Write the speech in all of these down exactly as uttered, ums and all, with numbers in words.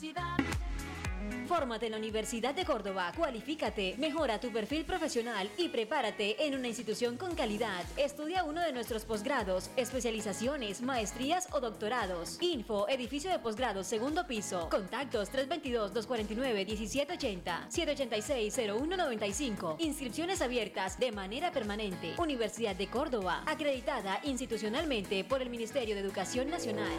universidad. Fórmate en la Universidad de Córdoba, cualifícate, mejora tu perfil profesional y prepárate en una institución con calidad. Estudia uno de nuestros posgrados, especializaciones, maestrías o doctorados. Info, edificio de posgrados, segundo piso. Contactos tres dos dos, dos cuatro nueve, uno siete ocho cero, siete ocho seis, cero uno nueve cinco. Inscripciones abiertas de manera permanente. Universidad de Córdoba, acreditada institucionalmente por el Ministerio de Educación Nacional.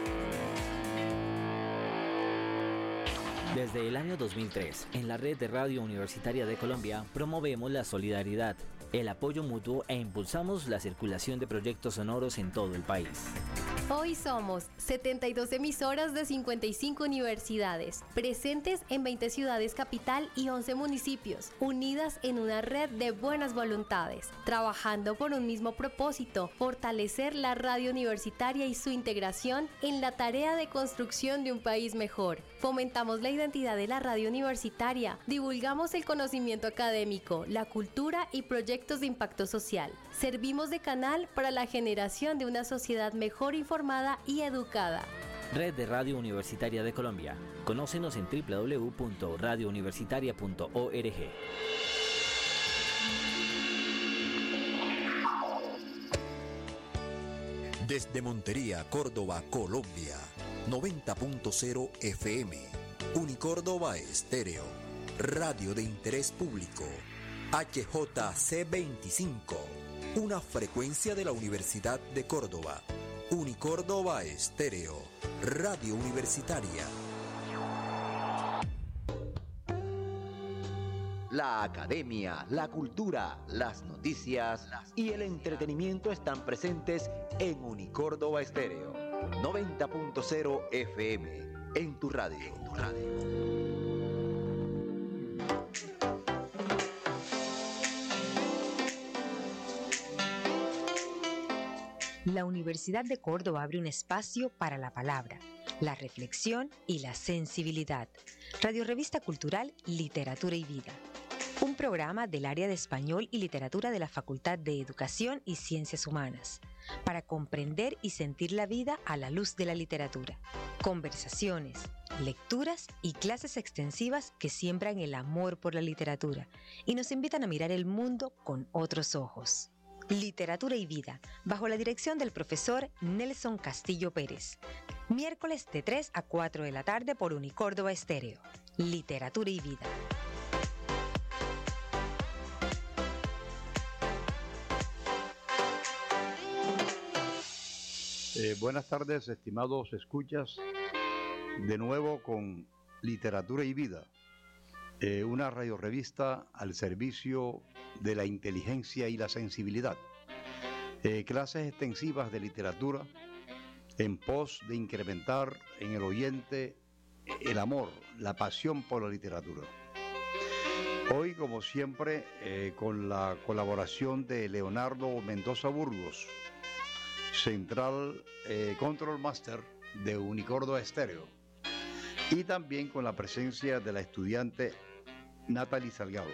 Desde el año dos mil tres, en la red de Radio Universitaria de Colombia, promovemos la solidaridad, el apoyo mutuo e impulsamos la circulación de proyectos sonoros en todo el país. Hoy somos setenta y dos emisoras de cincuenta y cinco universidades, presentes en veinte ciudades capital y once municipios, unidas en una red de buenas voluntades, trabajando por un mismo propósito: fortalecer la radio universitaria y su integración en la tarea de construcción de un país mejor. Fomentamos la identidad de la radio universitaria, divulgamos el conocimiento académico, la cultura y proyectos de impacto social. Servimos de canal para la generación de una sociedad mejor informada y educada. Red de Radio Universitaria de Colombia. Conócenos en doble u doble u doble u punto radio universitaria punto org. Desde Montería, Córdoba, Colombia, noventa punto cero F M, Unicórdoba Estéreo, radio de interés público, H J C veinticinco, una frecuencia de la Universidad de Córdoba, Unicórdoba Estéreo, radio universitaria. La academia, la cultura, las noticias y el entretenimiento están presentes en Unicórdoba Estéreo, noventa punto cero F M, en tu radio. En tu radio. La Universidad de Córdoba abre un espacio para la palabra, la reflexión y la sensibilidad. Radio Revista Cultural, Literatura y Vida. Un programa del área de Español y Literatura de la Facultad de Educación y Ciencias Humanas, para comprender y sentir la vida a la luz de la literatura. Conversaciones, lecturas y clases extensivas que siembran el amor por la literatura y nos invitan a mirar el mundo con otros ojos. Literatura y Vida, bajo la dirección del profesor Nelson Castillo Pérez. Miércoles de tres a cuatro de la tarde por Unicórdoba Estéreo. Literatura y Vida. Eh, buenas tardes, estimados escuchas, de nuevo con Literatura y Vida, eh, una radiorevista al servicio de la inteligencia y la sensibilidad. Eh, clases extensivas de literatura en pos de incrementar en el oyente el amor, la pasión por la literatura. Hoy, como siempre, eh, con la colaboración de Leonardo Mendoza Burgos, Central eh, Control Master de Unicórdoba Estéreo, y también con la presencia de la estudiante Natalie Salgado.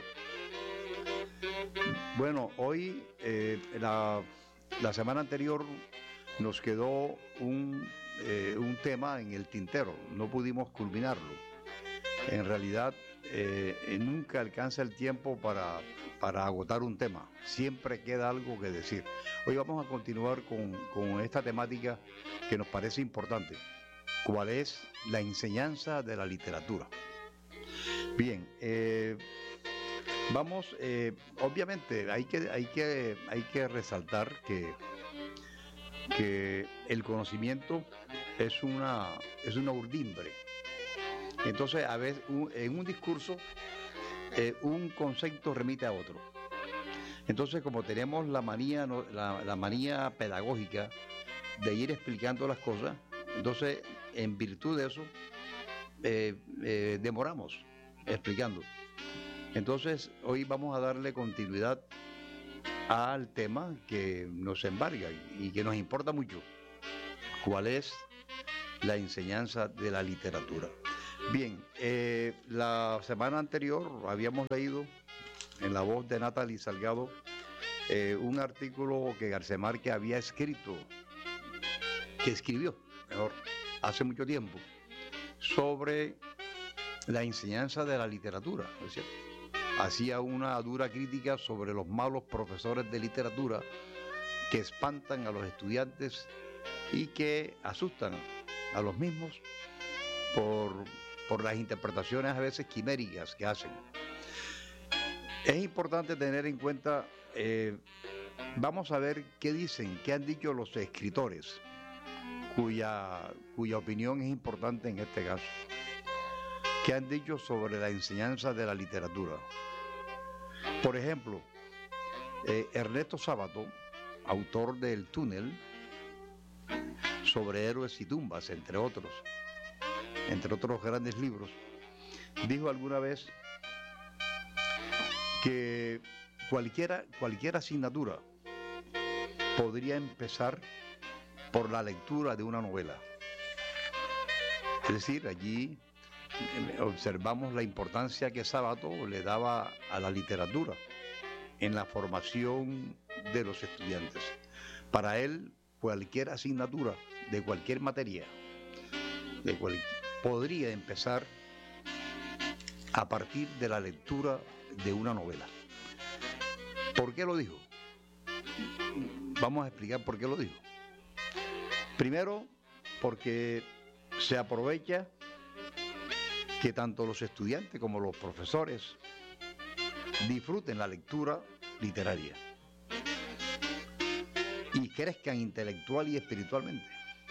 Bueno, hoy, eh, la, la semana anterior nos quedó un, eh, un tema en el tintero, no pudimos culminarlo. En realidad, eh, nunca alcanza el tiempo para, para agotar un tema, siempre queda algo que decir. Hoy vamos a continuar con, con esta temática que nos parece importante. ¿Cuál es la enseñanza de la literatura? Bien, eh, vamos, eh, obviamente hay que, hay que, hay que resaltar que, que el conocimiento es una, es una urdimbre. Entonces, a veces un, en un discurso, eh, un concepto remite a otro. Entonces, como tenemos la manía, la, la manía pedagógica de ir explicando las cosas, entonces, en virtud de eso, eh, eh, demoramos explicando. Entonces, hoy vamos a darle continuidad al tema que nos embarga y que nos importa mucho. ¿Cuál es la enseñanza de la literatura? Bien, eh, la semana anterior habíamos leído en la voz de Natalie Salgado eh, un artículo que García Márquez había escrito, que escribió, mejor, hace mucho tiempo, sobre la enseñanza de la literatura, ¿no es cierto? Hacía una dura crítica sobre los malos profesores de literatura que espantan a los estudiantes y que asustan a los mismos por, por las interpretaciones a veces quiméricas que hacen. Es importante tener en cuenta, eh, vamos a ver qué dicen, qué han dicho los escritores, cuya, cuya opinión es importante en este caso. ¿Qué han dicho sobre la enseñanza de la literatura? Por ejemplo, eh, Ernesto Sábato, autor del Túnel, sobre héroes y tumbas, entre otros, entre otros grandes libros, dijo alguna vez que cualquiera, cualquier asignatura podría empezar por la lectura de una novela. Es decir, allí observamos la importancia que Sábato le daba a la literatura en la formación de los estudiantes. Para él, cualquier asignatura de cualquier materia de cual, podría empezar a partir de la lectura de una novela. ¿Por qué lo dijo? Vamos a explicar por qué lo dijo. Primero, porque se aprovecha que tanto los estudiantes como los profesores disfruten la lectura literaria y crezcan intelectual y espiritualmente.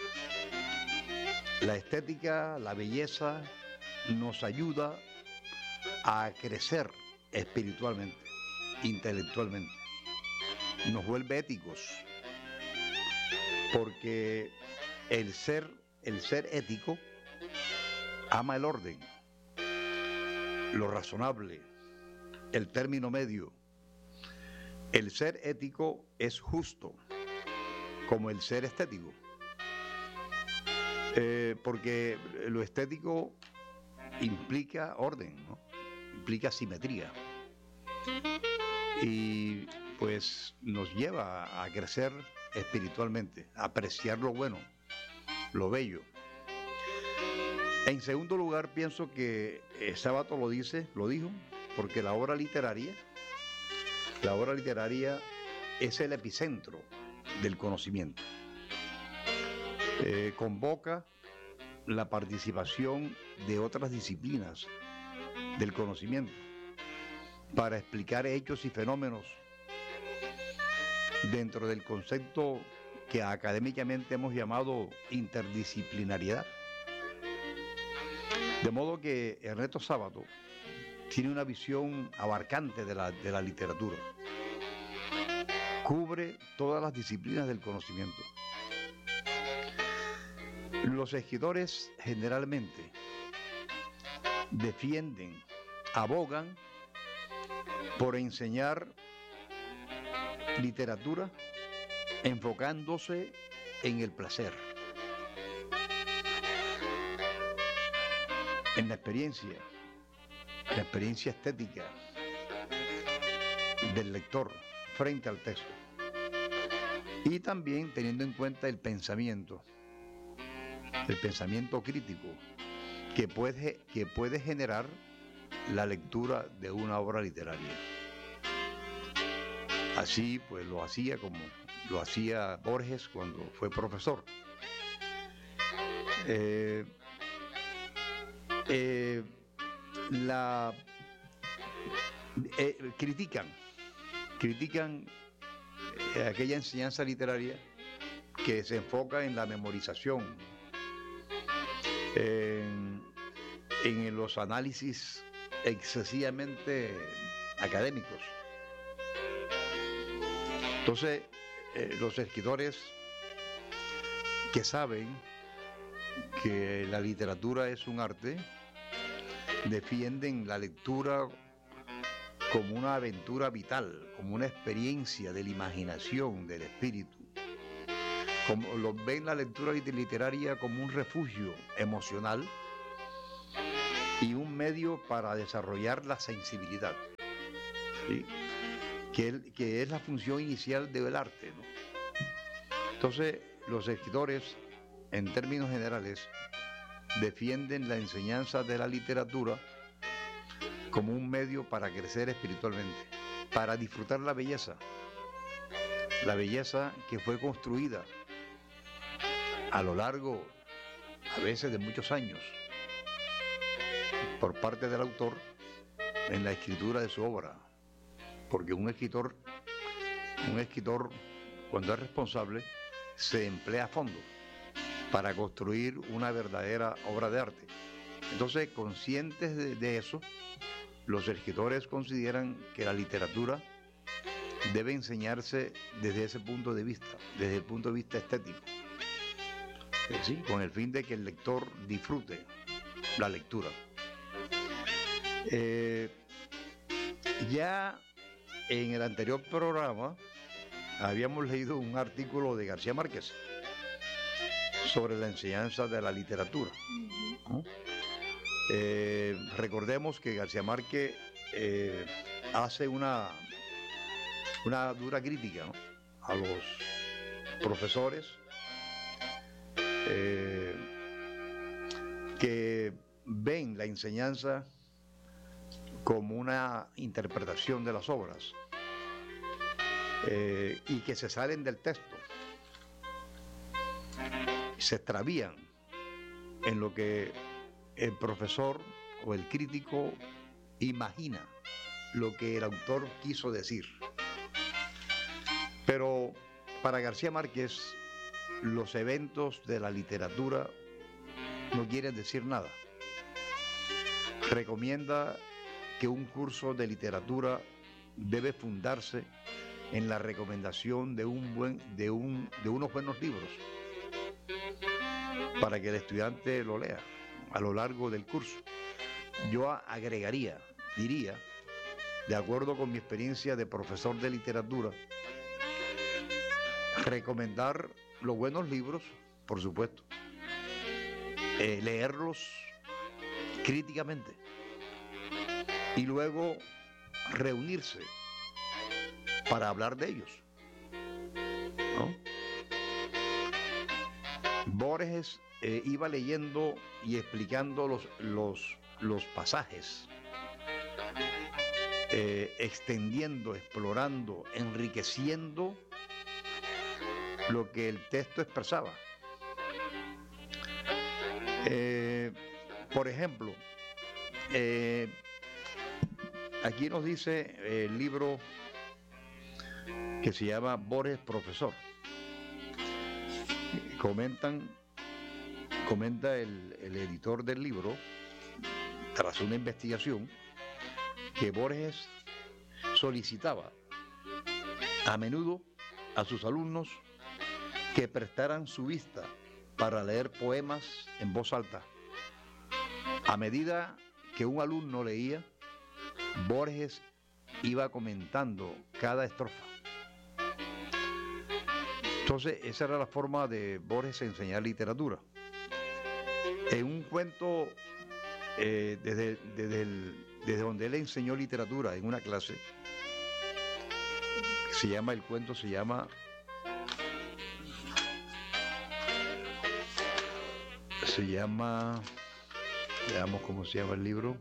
La estética, la belleza nos ayuda a crecer espiritualmente, intelectualmente. Nos vuelve éticos, porque el ser, el ser ético ama el orden, lo razonable, el término medio. El ser ético es justo, como el ser estético. Eh, porque lo estético implica orden, ¿no? Implica simetría. Y pues nos lleva a crecer espiritualmente, a apreciar lo bueno, lo bello. En segundo lugar, pienso que eh, Sábato lo dice, lo dijo, porque la obra literaria, la obra literaria es el epicentro del conocimiento. Eh, convoca la participación de otras disciplinas del conocimiento para explicar hechos y fenómenos dentro del concepto que académicamente hemos llamado interdisciplinariedad. De modo que Ernesto Sábato tiene una visión abarcante de la, de la literatura. Cubre todas las disciplinas del conocimiento. Los escritores generalmente defienden, abogan por enseñar literatura enfocándose en el placer, en la experiencia, la experiencia estética del lector frente al texto, y también teniendo en cuenta el pensamiento, el pensamiento crítico que puede, que puede generar la lectura de una obra literaria. Así pues lo hacía como lo hacía Borges cuando fue profesor. Eh, eh, la eh, critican, critican eh, aquella enseñanza literaria que se enfoca en la memorización, en, en los análisis excesivamente académicos. Entonces, eh, los escritores que saben que la literatura es un arte, defienden la lectura como una aventura vital, como una experiencia de la imaginación, del espíritu. Como, lo, ven la lectura literaria como un refugio emocional y un medio para desarrollar la sensibilidad, ¿sí? que, el, que es la función inicial del arte, ¿no? Entonces, los escritores, en términos generales, defienden la enseñanza de la literatura como un medio para crecer espiritualmente, para disfrutar la belleza, la belleza que fue construida a lo largo, a veces de muchos años, por parte del autor en la escritura de su obra, porque un escritor, un escritor cuando es responsable se emplea a fondo para construir una verdadera obra de arte. Entonces, conscientes de, de eso, los escritores consideran que la literatura debe enseñarse desde ese punto de vista, desde el punto de vista estético, eh, sí, con el fin de que el lector disfrute la lectura. Eh, ya en el anterior programa habíamos leído un artículo de García Márquez sobre la enseñanza de la literatura. ¿No? Eh, recordemos que García Márquez eh, hace una, una dura crítica, ¿no?, a los profesores eh, que ven la enseñanza como una interpretación de las obras eh, y que se salen del texto, se extravían en lo que el profesor o el crítico imagina lo que el autor quiso decir. Pero para García Márquez, los eventos de la literatura no quieren decir nada. Recomienda que un curso de literatura debe fundarse en la recomendación de, un buen, de, un, de unos buenos libros para que el estudiante lo lea a lo largo del curso. Yo agregaría, diría, de acuerdo con mi experiencia de profesor de literatura, recomendar los buenos libros, por supuesto, eh, leerlos críticamente y luego reunirse para hablar de ellos, ¿no? Borges eh, iba leyendo y explicando los, los, los pasajes, eh, extendiendo, explorando, enriqueciendo lo que el texto expresaba. Eh, por ejemplo, eh, aquí nos dice el libro que se llama Borges Profesor. Comentan, comenta el, el editor del libro, tras una investigación, que Borges solicitaba a menudo a sus alumnos que prestaran su vista para leer poemas en voz alta. A medida que un alumno leía, Borges iba comentando cada estrofa. Entonces, esa era la forma de Borges enseñar literatura. En un cuento, eh, desde, desde, el, desde donde él enseñó literatura en una clase, se llama, el cuento se llama se llama veamos cómo se llama el libro.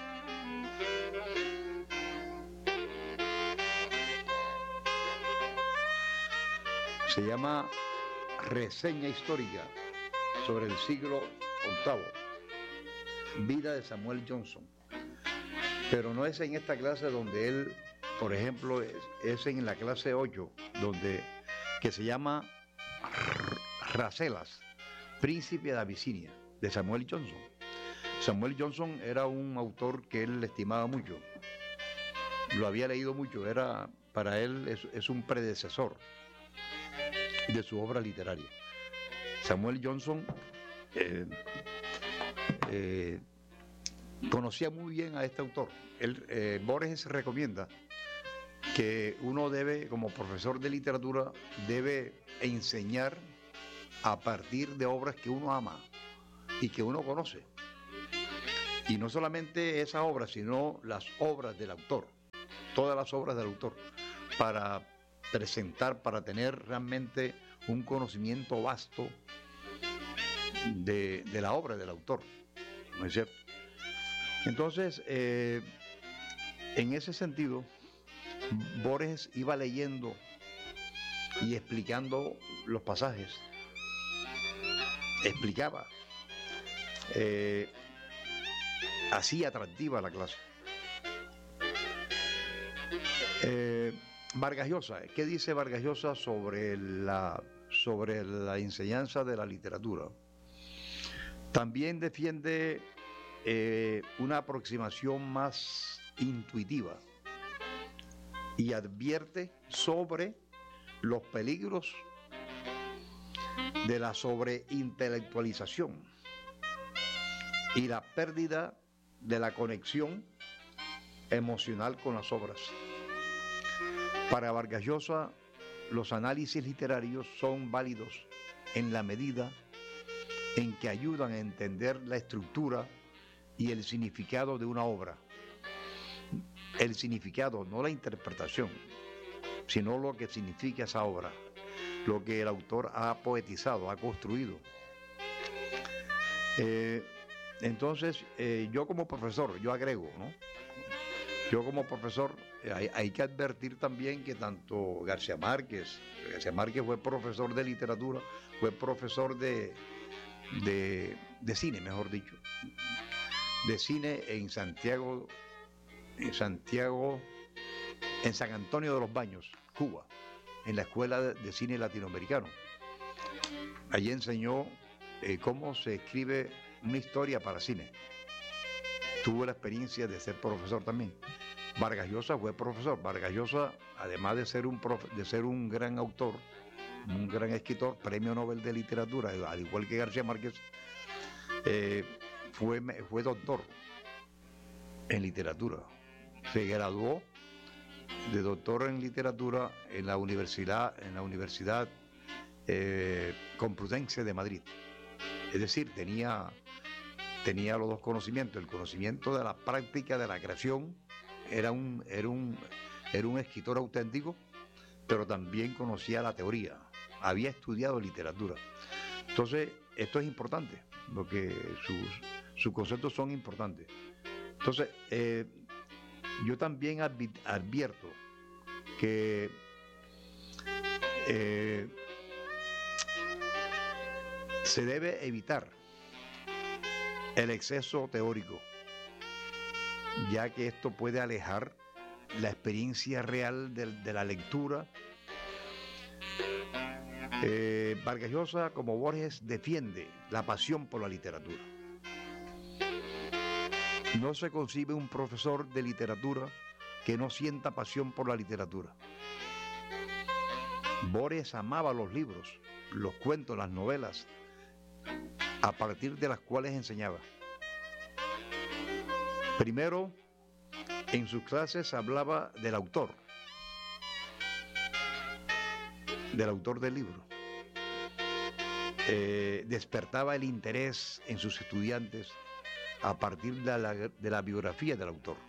Se llama Reseña histórica sobre el siglo octavo, vida de Samuel Johnson. Pero no es en esta clase donde él, por ejemplo, es, es en la clase ocho, donde, que se llama Racelas, príncipe de Abisinia, de Samuel Johnson. Samuel Johnson era un autor que él estimaba mucho, lo había leído mucho, era, para él es, es un predecesor de su obra literaria. Samuel Johnson eh, eh, conocía muy bien a este autor. Él, eh, Borges recomienda que uno debe, como profesor de literatura, debe enseñar a partir de obras que uno ama y que uno conoce. Y no solamente esas obras, sino las obras del autor, todas las obras del autor, para presentar, para tener realmente un conocimiento vasto de, de la obra del autor, ¿no es cierto? Entonces, eh, en ese sentido, Borges iba leyendo y explicando los pasajes, explicaba, eh, hacía atractiva la clase. Eh, Vargas Llosa, ¿qué dice Vargas Llosa sobre la, sobre la enseñanza de la literatura? También defiende eh, una aproximación más intuitiva y advierte sobre los peligros de la sobreintelectualización y la pérdida de la conexión emocional con las obras. Para Vargas Llosa, los análisis literarios son válidos en la medida en que ayudan a entender la estructura y el significado de una obra. El significado, no la interpretación, sino lo que significa esa obra, lo que el autor ha poetizado, ha construido. Eh, entonces, eh, yo como profesor, yo agrego, ¿no? Yo como profesor, eh, hay, hay que advertir también que tanto García Márquez, García Márquez fue profesor de literatura, fue profesor de, de, de cine, mejor dicho, de cine en Santiago, en Santiago, en San Antonio de los Baños, Cuba, en la Escuela de Cine Latinoamericano. Allí enseñó eh, cómo se escribe una historia para cine. Tuve la experiencia de ser profesor también. Vargas Llosa fue profesor. Vargas Llosa, además de ser un profe, de ser un gran autor, un gran escritor, premio Nobel de Literatura, al igual que García Márquez, eh, fue, fue doctor en literatura. Se graduó de doctor en literatura en la universidad, en la Universidad eh, Complutense de Madrid. Es decir, tenía, tenía los dos conocimientos, el conocimiento de la práctica de la creación, era un, era un, era un escritor auténtico, pero también conocía la teoría, había estudiado literatura. Entonces, esto es importante, porque sus, sus conceptos son importantes. Entonces, eh, yo también advierto que eh, se debe evitar el exceso teórico, ya que esto puede alejar la experiencia real de, de la lectura. Eh, Vargas Llosa, como Borges, defiende la pasión por la literatura. No se concibe un profesor de literatura que no sienta pasión por la literatura. Borges amaba los libros, los cuentos, las novelas, a partir de las cuales enseñaba. Primero, en sus clases hablaba del autor, del autor del libro. Eh, despertaba el interés en sus estudiantes a partir de la, de la biografía del autor.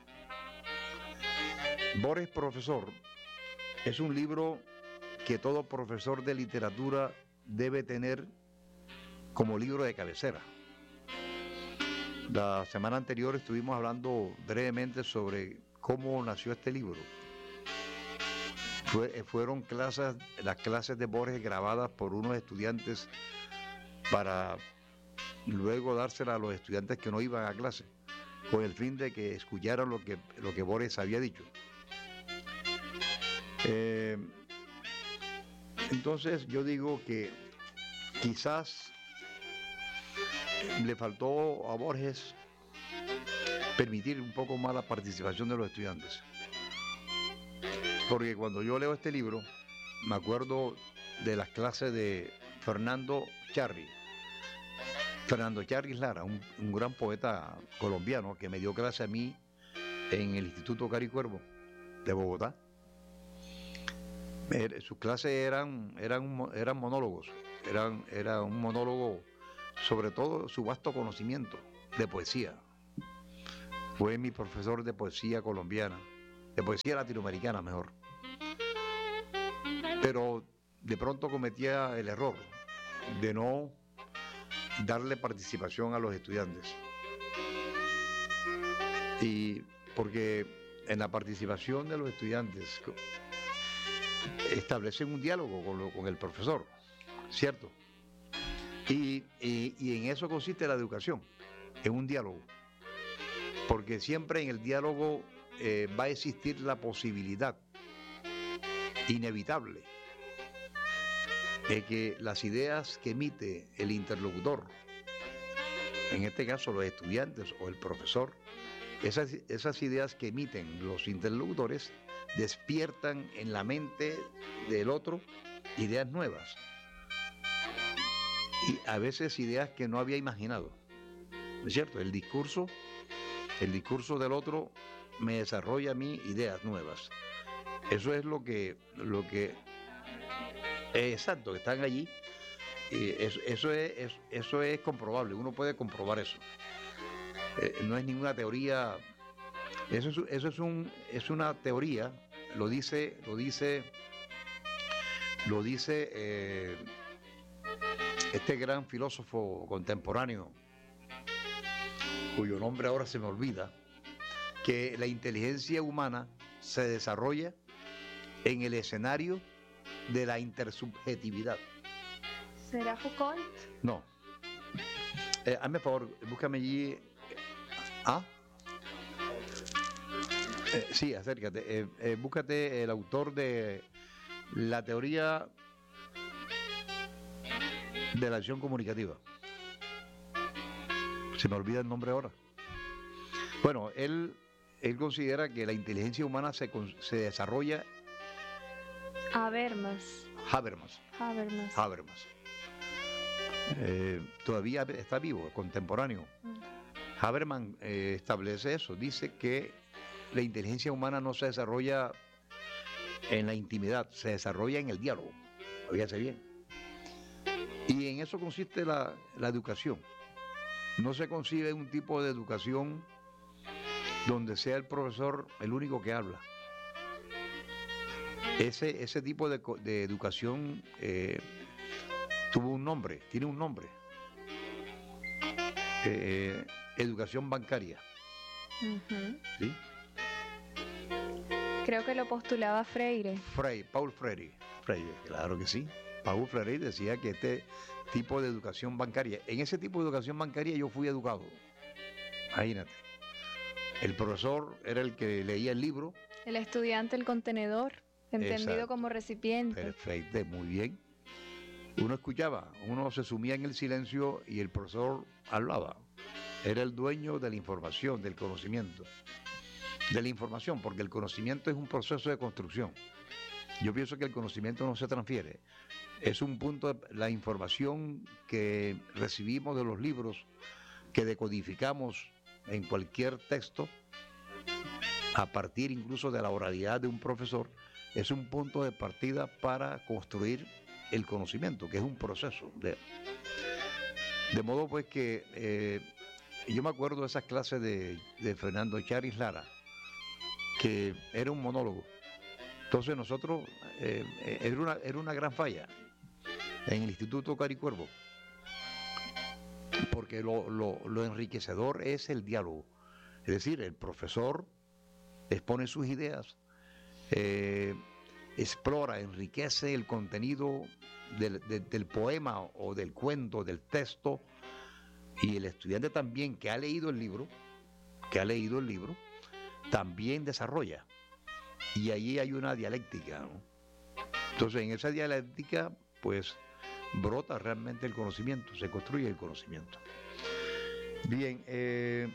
Borges Profesor es un libro que todo profesor de literatura debe tener como libro de cabecera. La semana anterior estuvimos hablando brevemente sobre cómo nació este libro. Fue, fueron clases, las clases de Borges grabadas por unos estudiantes para luego dárselas a los estudiantes que no iban a clase, con el fin de que escucharan lo que, lo que Borges había dicho. Eh, entonces yo digo que quizás le faltó a Borges permitir un poco más la participación de los estudiantes, porque cuando yo leo este libro me acuerdo de las clases de Fernando Charri Fernando Charri Lara, un, un gran poeta colombiano que me dio clase a mí en el Instituto Cari Cuervo de Bogotá. Eh, sus clases eran, eran, eran monólogos, eran, era un monólogo sobre todo su vasto conocimiento de poesía. Fue mi profesor de poesía colombiana, de poesía latinoamericana mejor. Pero de pronto cometía el error de no darle participación a los estudiantes. Y porque en la participación de los estudiantes establecen un diálogo con, lo, con el profesor, ¿cierto? Y, y, y en eso consiste la educación, en un diálogo. Porque siempre en el diálogo eh, va a existir la posibilidad inevitable de que las ideas que emite el interlocutor, en este caso los estudiantes o el profesor, esas, esas ideas que emiten los interlocutores despiertan en la mente del otro ideas nuevas y a veces ideas que no había imaginado. ¿Es cierto? El discurso, el discurso del otro me desarrolla a mí ideas nuevas. Eso es lo que, lo que es exacto, que están allí. Y eso, eso, es, es, eso es comprobable, uno puede comprobar eso. Eh, no es ninguna teoría, eso, es, eso es, un, es una teoría, lo dice, lo dice, lo dice eh, este gran filósofo contemporáneo, cuyo nombre ahora se me olvida, que la inteligencia humana se desarrolla en el escenario de la intersubjetividad. ¿Será Foucault? No. Eh, hazme favor, búscame allí. ¿Ah? Eh, sí, acércate. Eh, eh, búscate el autor de la teoría de la acción comunicativa. Se me olvida el nombre ahora. Bueno, él, él considera que la inteligencia humana se, se desarrolla. Habermas. Habermas. Habermas. Habermas. Eh, todavía está vivo, contemporáneo. Mm. Habermas eh, establece eso, dice que la inteligencia humana no se desarrolla en la intimidad, se desarrolla en el diálogo. Oígase bien. Y en eso consiste la, la educación. No se concibe un tipo de educación donde sea el profesor el único que habla. Ese, ese tipo de, de educación eh, tuvo un nombre, tiene un nombre. Eh, educación bancaria. Uh-huh. ¿Sí? Creo que lo postulaba Freire. Freire, Paul Freire. Freire, claro que sí. Paul Freire decía que este tipo de educación bancaria, en ese tipo de educación bancaria yo fui educado. Imagínate. El profesor era el que leía el libro. El estudiante, el contenedor, entendido Exacto. como recipiente. Perfecto, muy bien. Uno escuchaba, uno se sumía en el silencio y el profesor hablaba. Era el dueño de la información, del conocimiento. De la información, porque el conocimiento es un proceso de construcción. Yo pienso que el conocimiento no se transfiere. Es un punto, de, la información que recibimos de los libros, que decodificamos en cualquier texto, a partir incluso de la oralidad de un profesor, es un punto de partida para construir el conocimiento, que es un proceso. De, de modo pues que eh, yo me acuerdo de esas clases de, de Fernando Charis Lara, que era un monólogo. Entonces nosotros, eh, era, una, era una gran falla en el Instituto Caricuervo, porque lo, lo, lo enriquecedor es el diálogo. Es decir, el profesor expone sus ideas, eh, explora, enriquece el contenido del, de, del poema o del cuento, del texto, y el estudiante también que ha leído el libro, que ha leído el libro, también desarrolla. Y allí hay una dialéctica, ¿no? Entonces, en esa dialéctica, pues, brota realmente el conocimiento, se construye el conocimiento. Bien, eh,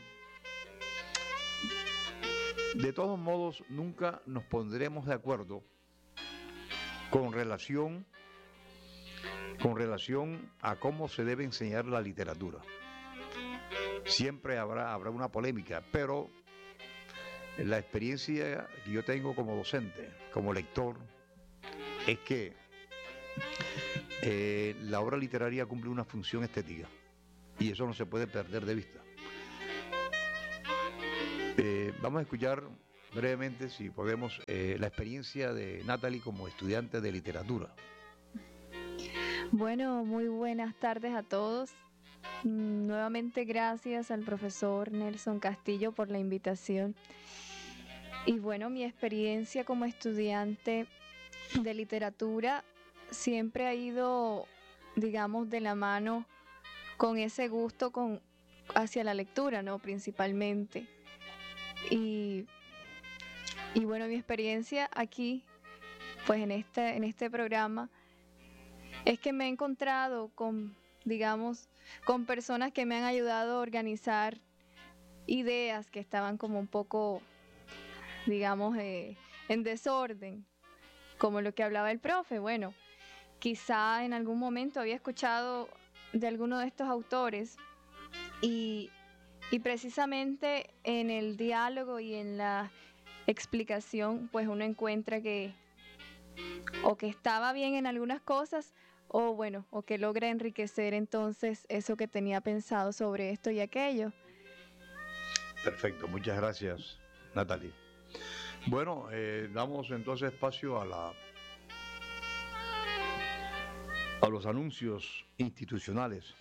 de todos modos, nunca nos pondremos de acuerdo con relación, con relación a cómo se debe enseñar la literatura. Siempre habrá, habrá una polémica, pero la experiencia que yo tengo como docente, como lector, es que eh, la obra literaria cumple una función estética y eso no se puede perder de vista. Eh, vamos a escuchar brevemente, si podemos, eh, la experiencia de Natalie como estudiante de literatura. Bueno, muy buenas tardes a todos. Nuevamente gracias al profesor Nelson Castillo por la invitación. Y bueno, mi experiencia como estudiante de literatura siempre ha ido, digamos, de la mano con ese gusto con, hacia la lectura, ¿no? Principalmente. Y, y bueno, mi experiencia aquí, pues en este, en este programa, es que me he encontrado con, digamos, con personas que me han ayudado a organizar ideas que estaban como un poco, digamos, eh, en desorden, como lo que hablaba el profe. Bueno, quizá en algún momento había escuchado de alguno de estos autores y, y precisamente en el diálogo y en la explicación, pues uno encuentra que o que estaba bien en algunas cosas o bueno, o que logra enriquecer entonces eso que tenía pensado sobre esto y aquello. Perfecto, muchas gracias, Natalie. Bueno, eh, damos entonces espacio a la a los anuncios institucionales.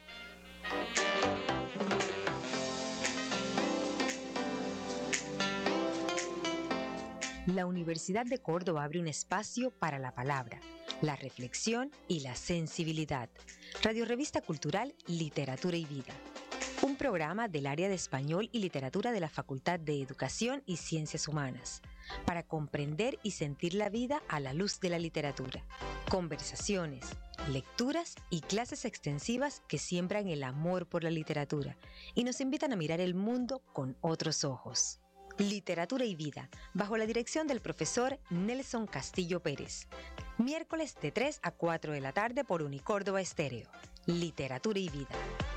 La Universidad de Córdoba abre un espacio para la palabra, la reflexión y la sensibilidad. Radio Revista Cultural, Literatura y Vida. Un programa del área de Español y Literatura de la Facultad de Educación y Ciencias Humanas, para comprender y sentir la vida a la luz de la literatura. Conversaciones, lecturas y clases extensivas que siembran el amor por la literatura y nos invitan a mirar el mundo con otros ojos. Literatura y Vida, bajo la dirección del profesor Nelson Castillo Pérez. Miércoles de tres a cuatro de la tarde por Unicórdoba Estéreo. Literatura y Vida.